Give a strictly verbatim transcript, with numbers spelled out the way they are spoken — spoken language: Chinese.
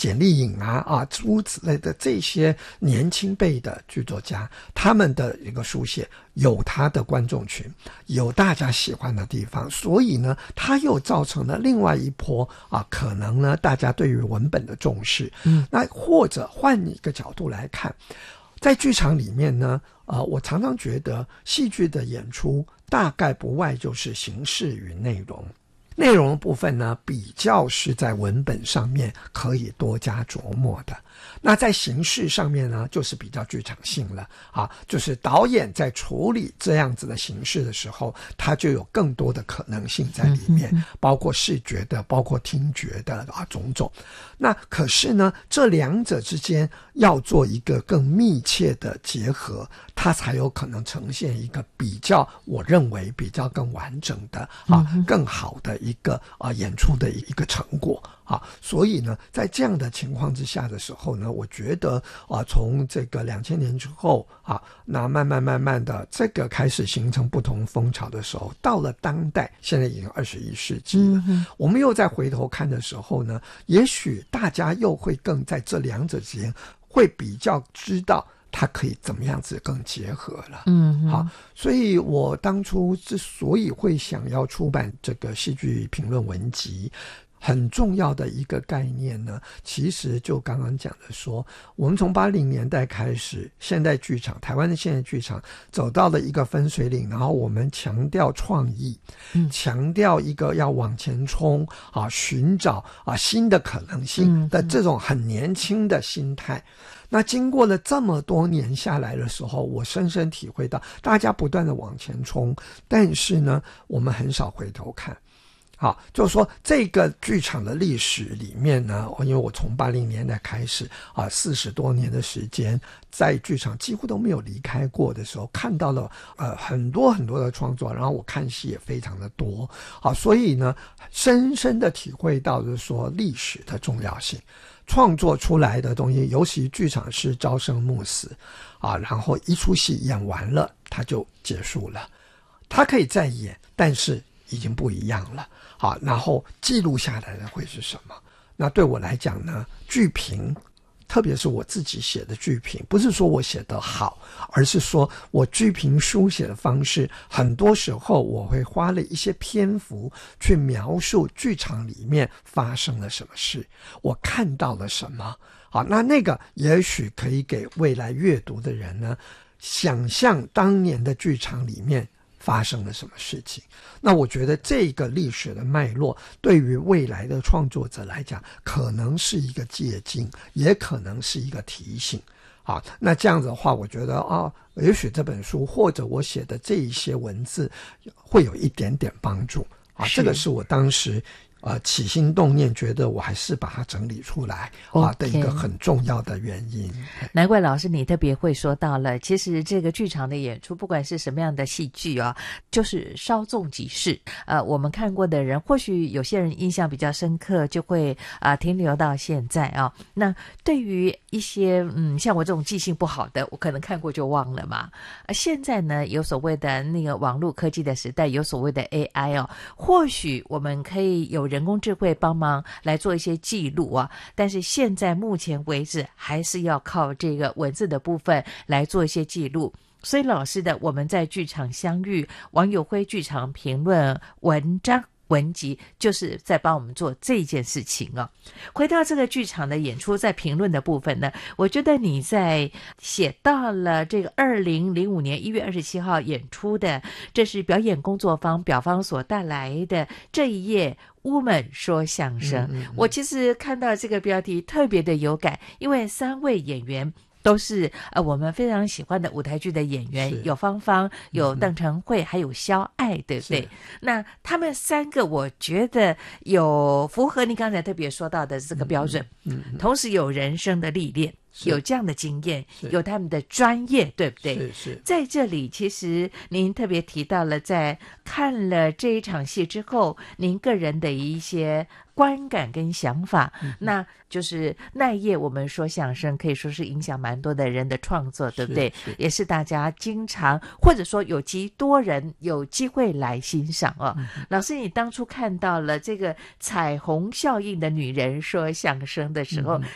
简历颖啊啊诸此类的这些年轻辈的剧作家，他们的一个书写有他的观众群，有大家喜欢的地方，所以呢它又造成了另外一波啊可能呢大家对于文本的重视。嗯，那或者换一个角度来看，在剧场里面呢呃我常常觉得戏剧的演出大概不外就是形式与内容。内容的部分呢比较是在文本上面可以多加琢磨的，那在形式上面呢就是比较剧场性了啊，就是导演在处理这样子的形式的时候，他就有更多的可能性在里面，嗯嗯嗯包括视觉的包括听觉的啊种种。那可是呢这两者之间要做一个更密切的结合，它才有可能呈现一个比较我认为比较更完整的啊、嗯、更好的一个啊、呃、演出的一个成果啊。所以呢在这样的情况之下的时候呢，我觉得啊从这个两千年之后啊，那慢慢慢慢的这个开始形成不同风潮的时候，到了当代现在已经二十一世纪了、嗯、我们又再回头看的时候呢，也许大家又会更在这两者之间会比较知道它可以怎么样子更结合了。嗯，好，所以我当初之所以会想要出版这个戏剧评论文集，很重要的一个概念呢，其实就刚刚讲的说，我们从八零年代开始，现代剧场，台湾的现代剧场走到了一个分水岭，然后我们强调创意，嗯，强调一个要往前冲啊，寻找啊新的可能性的这种很年轻的心态。那经过了这么多年下来的时候，我深深体会到大家不断的往前冲，但是呢我们很少回头看。好，就是说这个剧场的历史里面呢，因为我从八零年代开始啊，四十多年的时间在剧场几乎都没有离开过的时候，看到了呃很多很多的创作，然后我看戏也非常的多。好，所以呢深深的体会到就是说历史的重要性。创作出来的东西，尤其剧场是朝生暮死啊，然后一出戏演完了它就结束了，它可以再演，但是已经不一样了。好，然后记录下来的会是什么？那对我来讲呢，剧评特别是我自己写的剧评，不是说我写得好，而是说我剧评书写的方式，很多时候我会花了一些篇幅去描述剧场里面发生了什么事，我看到了什么。好，那那个也许可以给未来阅读的人呢，想象当年的剧场里面发生了什么事情。那我觉得这个历史的脉络对于未来的创作者来讲，可能是一个借鉴，也可能是一个提醒。好，那这样子的话，我觉得啊，也许这本书或者我写的这一些文字会有一点点帮助啊。这个是我当时呃起心动念觉得我还是把它整理出来啊的一个很重要的原因。 难怪老师你特别会说到了，其实这个剧场的演出不管是什么样的戏剧啊，就是稍纵即逝。呃我们看过的人或许有些人印象比较深刻，就会啊、呃、停留到现在啊。那对于一些嗯像我这种记性不好的，我可能看过就忘了嘛。呃现在呢有所谓的那个网络科技的时代，有所谓的 A I 哦，或许我们可以有人工智慧帮忙来做一些记录啊，但是现在目前为止还是要靠这个文字的部分来做一些记录。所以老师的我们在剧场相遇王友辉剧场评论文章文集就是在帮我们做这件事情哦。回到这个剧场的演出，在评论的部分呢，我觉得你在写到了这个二零零五年一月二十七号演出的，这是表演工作坊表方所带来的这一页Woman 说相声、嗯嗯嗯、我其实看到这个标题特别的有感，因为三位演员都是呃我们非常喜欢的舞台剧的演员，有芳芳，有邓晨慧、嗯、还有肖爱，对不对？那他们三个我觉得有符合你刚才特别说到的这个标准、嗯嗯、同时有人生的历练，有这样的经验，有他们的专业，对不对？ 是是。 在这里其实您特别提到了在看了这一场戏之后您个人的一些观感跟想法、嗯、那就是那一页我们说相声可以说是影响蛮多的人的创作，对不对？是是，也是大家经常或者说有极多人有机会来欣赏哦、嗯、老师你当初看到了这个彩虹效应的女人说相声的时候、嗯、